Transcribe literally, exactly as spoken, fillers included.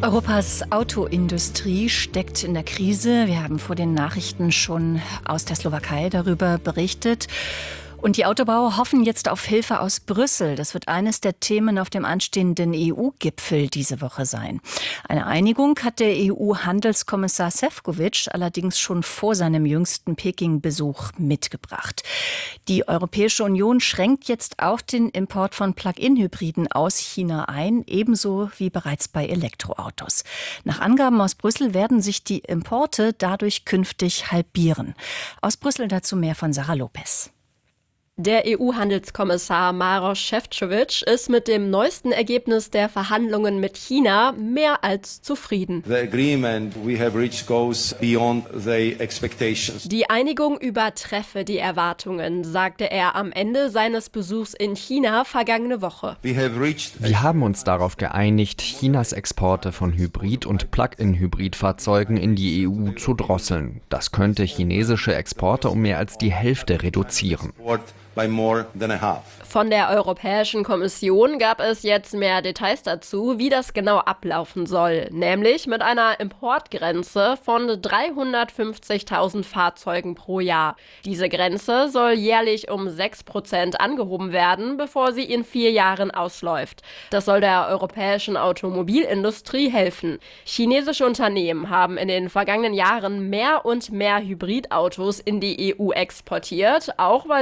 Europas Autoindustrie steckt in der Krise. Wir haben vor den Nachrichten schon aus der Slowakei darüber berichtet. Und die Autobauer hoffen jetzt auf Hilfe aus Brüssel. Das wird eines der Themen auf dem anstehenden E U-Gipfel diese Woche sein. Eine Einigung hat der E U-Handelskommissar Šefčovič allerdings schon vor seinem jüngsten Peking-Besuch mitgebracht. Die Europäische Union schränkt jetzt auch den Import von Plug-in-Hybriden aus China ein, ebenso wie bereits bei Elektroautos. Nach Angaben aus Brüssel werden sich die Importe dadurch künftig halbieren. Aus Brüssel dazu mehr von Sarah Lopez. Der E U-Handelskommissar Maroš Šefčovič ist mit dem neuesten Ergebnis der Verhandlungen mit China mehr als zufrieden. The agreement we have reached goes beyond the expectations. Die Einigung übertreffe die Erwartungen, sagte er am Ende seines Besuchs in China vergangene Woche. We have reached Wir haben uns darauf geeinigt, Chinas Exporte von Hybrid- und Plug-in-Hybridfahrzeugen in die E U zu drosseln. Das könnte chinesische Exporte um mehr als die Hälfte reduzieren. by more than a half. Von der Europäischen Kommission gab es jetzt mehr Details dazu, wie das genau ablaufen soll. Nämlich mit einer Importgrenze von dreihundertfünfzigtausend Fahrzeugen pro Jahr. Diese Grenze soll jährlich um sechs Prozent angehoben werden, bevor sie in vier Jahren ausläuft. Das soll der europäischen Automobilindustrie helfen. Chinesische Unternehmen haben in den vergangenen Jahren mehr und mehr Hybridautos in die E U exportiert, auch weil